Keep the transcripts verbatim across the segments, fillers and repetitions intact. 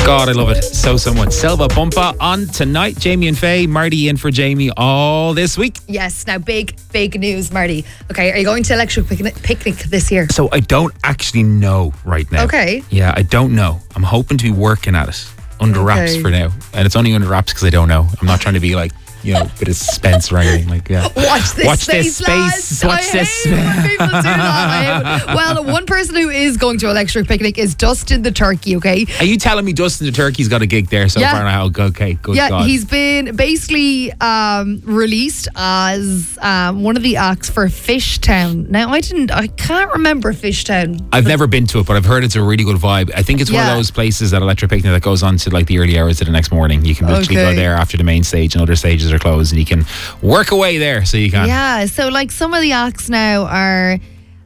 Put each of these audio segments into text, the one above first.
God, I love it so, so much. Selva Bumpa on tonight. Jamie and Faye, Marty in for Jamie all this week. Yes, now big, big news, Marty. Okay, are you going to Electric Picnic, picnic this year? So I don't actually know right now. Okay. Yeah, I don't know. I'm hoping to be working at it under wraps Okay. for now. And it's only under wraps because I don't know. I'm not trying to be like, you know, a bit of suspense or anything. Like, yeah. Watch this Watch space, this space. lads. Watch I this. hate when people do that. I hate it. Well, one person who is going to Electric Picnic is Dustin the Turkey, okay? Are you telling me Dustin the Turkey's got a gig there so Yeah. far now? Okay, good Yeah, God. he's been basically um, released as um, one of the acts for Fishtown. Now, I didn't, I can't remember Fishtown. I've never been to it, but I've heard it's a really good vibe. I think it's one Yeah. of those places at Electric Picnic that goes on to like the early hours of the next morning. You can literally go Okay. there after the main stage and other stages are closed and you can work away there so you can. Yeah, so like some of the acts now are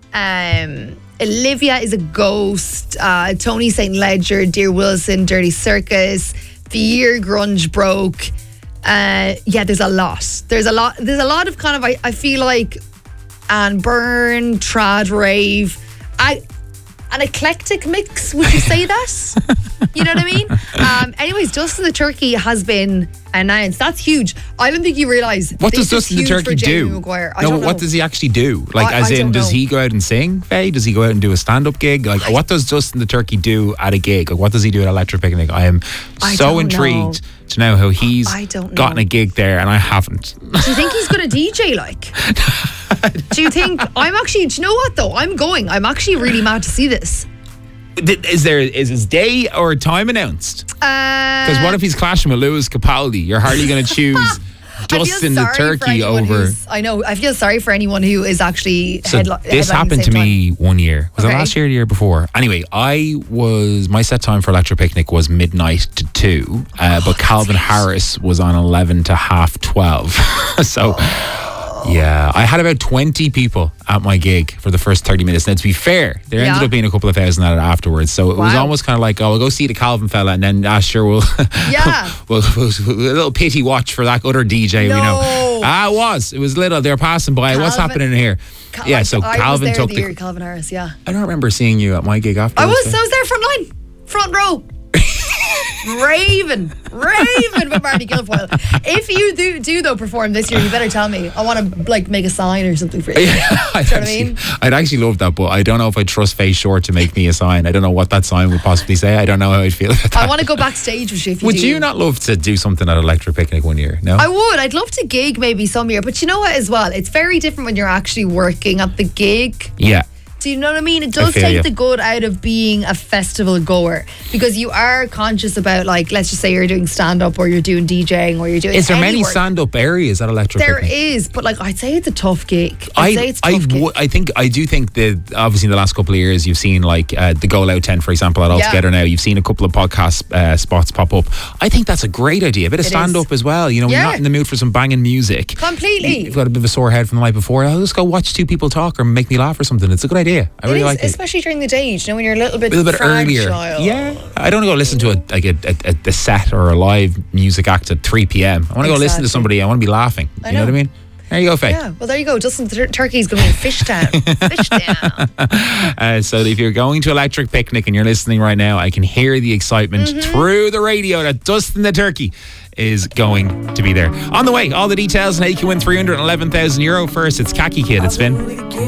um, Olivia is a Ghost, uh, Tony Saint Ledger, Dear Wilson, Dirty Circus, The Year Grunge Broke. Uh, yeah, there's a lot. There's a lot. There's a lot of kind of I, I feel like Anne Byrne, trad rave. I an eclectic mix. Would you say that? You know what I mean? Um, anyways, Dustin the Turkey has been announced. That's huge. I don't think you realise. What this does is Dustin the huge Turkey for Jamie do? Maguire. I no, don't but what know. does he actually do? Like, I- as I in, don't does know. he go out and sing? Faye? Does he go out and do a stand-up gig? Like, what does Dustin the Turkey do at a gig? Like, what does he do at Electric Picnic? I am I so don't intrigued know. to know how he's I don't gotten know. a gig there, and I haven't. Do you think he's going to D J like? Do you think I'm actually? Do you know what though? I'm going. I'm actually really mad to see this. Is there is his day or time announced? Because Because what if he's clashing with Lewis Capaldi? You're hardly going to choose Dustin the Turkey over. I know. I feel sorry for anyone who is actually. So headli- this headlining happened at to the same me one year. Was it Okay. last year or the year before? Anyway, I was my set time for Electric Picnic was midnight to two, uh, but Calvin Harris was on eleven to half twelve. So. Yeah, I had about twenty people at my gig for the first thirty minutes. Now, to be fair, there ended Yeah. up being a couple of thousand at it afterwards. So it was Wow. almost kind of like, oh, I'll go see the Calvin fella and then, ah, sure, we'll, Yeah. we'll, we'll, a little pity watch for that other D J we know. No. Ah, it was. It was little. They were passing by. What's Calvin- happening here? Cal- yeah, I- so I Calvin was there took the the. year, Calvin Harris. Yeah, I don't remember seeing you at my gig I afterwards. was. I was there front line, front row. Raving, raving with Marty Guilfoyle. If you do, do though perform this year, you better tell me. I want to like make a sign or something for you. Yeah, I'd, Do you know what I actually, mean? I'd actually love that, but I don't know if I'd trust Faye Short to make me a sign. I don't know what that sign would possibly say. I don't know how I'd feel about that. I want to go backstage with you. If you Would do. you not love to do something at Electric Picnic one year? No? I would. I'd love to gig maybe some year, but you know what? As well, it's very different when you're actually working at the gig. yeah. Do you know what I mean? It does feel take you. the good out of being a festival goer because you are conscious about, like, let's just say you're doing stand up or you're doing DJing or you're doing. Is there any many work. stand-up areas at Electric There Picnic? is, but like I'd say it's a tough gig. I'd say I, it's a I, tough gig. would- I think I do think that obviously in the last couple of years you've seen like uh, the Go Loud tent, for example, at All Yeah. Together Now. You've seen a couple of podcast uh, spots pop up. I think that's a great idea. A bit of It is. stand up as well. You know, when Yeah. you're not in the mood for some banging music. Completely. You've got a bit of a sore head from the night before. I'll just go watch two people talk or make me laugh or something. It's a good idea. I It really is, like it. especially during the day. You know, when you're a little bit A little bit earlier. fragile. Yeah, I don't want to go listen to a like a, a, a, a set or a live music act at three p.m. I want to go listen to Exactly. somebody. I want to be laughing. I you know. know. what I mean? There you go, Faye. Yeah. Well, there you go. Dustin Tur- Turkey's going to be in Fishtown. Fishtown. Uh, so if you're going to Electric Picnic and you're listening right now, I can hear the excitement Mm-hmm. through the radio that Dustin the Turkey is going to be there. On the way, all the details and how you can win three hundred eleven thousand euro. First, it's Khaki Kid. It's Finn.